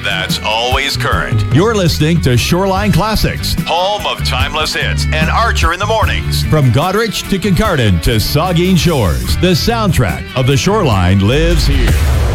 that's always current. You're listening to Shoreline Classics, Home of timeless hits and Archer in the Mornings. from Goderich to Kincardine to Saugeen Shores. The soundtrack of the Shoreline lives here.